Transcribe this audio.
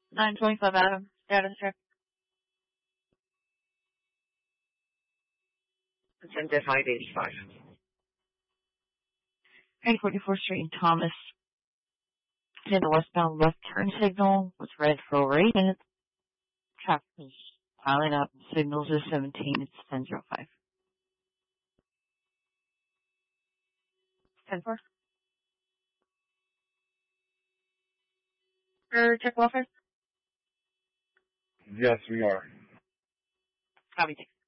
925 Adam. Status check. Center 585. 844th Street in Thomas. In the westbound left turn signal was red for over 8 minutes. Traffic is piling up. Signals is 17. It's 10:05. 10-4. Check welfare. Yes, we are. Copy.